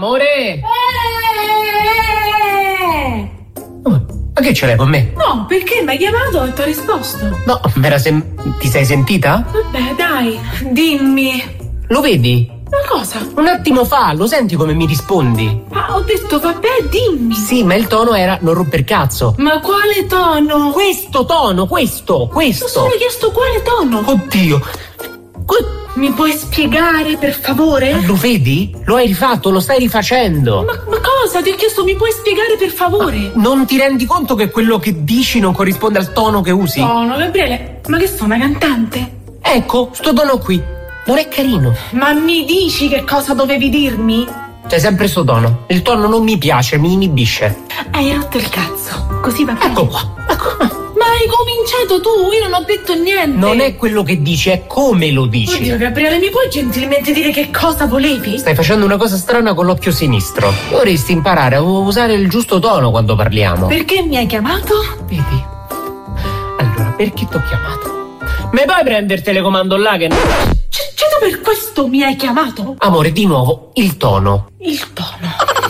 Amore! Ma che ce l'hai con me? No, perché mi hai chiamato e ti ho risposto. No, ti sei sentita? Vabbè, dai, dimmi. Lo vedi? Ma cosa? Un attimo fa, lo senti come mi rispondi? Ma ho detto, vabbè, dimmi. Sì, ma il tono era non romper cazzo. Ma quale tono? Questo tono, questo. Ti ho solo chiesto quale tono. Oddio. Mi puoi spiegare, per favore? Lo vedi? Lo hai rifatto, lo stai rifacendo. Ma cosa? Ti ho chiesto, mi puoi spiegare, per favore? Non ti rendi conto che quello che dici non corrisponde al tono che usi? Tono, Gabriele, ma che sono, una cantante? Ecco, sto tono qui. Non è carino. Ma mi dici che cosa dovevi dirmi? C'è sempre sto tono. Il tono non mi piace, mi inibisce. Hai rotto il cazzo. Così va bene. Ecco qua, ecco. Ma hai cominciato tu, io non ho detto niente. Non è quello che dici, è come lo dici. Oddio, Gabriele, mi puoi gentilmente dire che cosa volevi? Stai facendo una cosa strana con l'occhio sinistro. Dovresti imparare a usare il giusto tono quando parliamo. Perché mi hai chiamato? Vedi? Allora, perché ti ho chiamato? Mi puoi prendere il telecomando là che... Cioè, per questo mi hai chiamato? Amore, di nuovo, il tono. Il tono.